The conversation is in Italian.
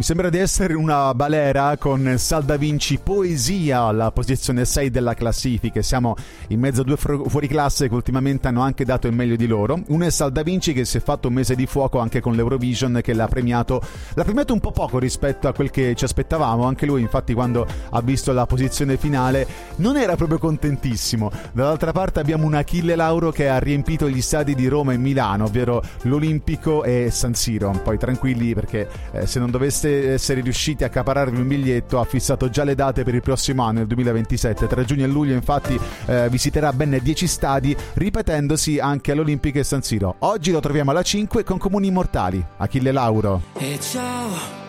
sembra di essere una balera con Sal Da Vinci Poesia alla posizione 6 della classifica. Siamo in mezzo a due fuoriclasse che ultimamente hanno anche dato il meglio di loro. Uno è Sal Da Vinci, che si è fatto un mese di fuoco anche con l'Eurovision, che l'ha premiato un po' poco rispetto a quel che ci aspettavamo. Anche lui infatti quando ha visto la posizione finale non era proprio contentissimo. Dall'altra parte abbiamo un Achille Lauro che ha riempito gli stadi di Roma e Milano, ovvero l'Olimpico e San Siro. Poi tranquilli, perché se non doveste essere riusciti a accaparrarvi un biglietto, ha fissato già le date per il prossimo anno, il 2027. Tra giugno e luglio infatti visiterà ben 10 stadi, ripetendosi anche all'Olimpico e San Siro. Oggi lo troviamo alla 5 con Comuni Immortali, Achille Lauro. E ciao